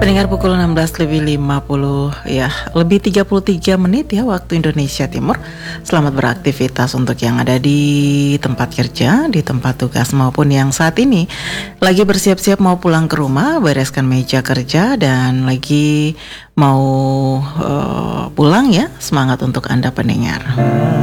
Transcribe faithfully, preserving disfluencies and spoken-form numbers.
Pendengar pukul enam belas lebih lima puluh ya, lebih tiga puluh tiga menit ya waktu Indonesia Timur. Selamat beraktivitas untuk yang ada di tempat kerja, di tempat tugas maupun yang saat ini lagi bersiap-siap mau pulang ke rumah, bereskan meja kerja dan lagi mau uh, pulang ya. Semangat untuk Anda pendengar.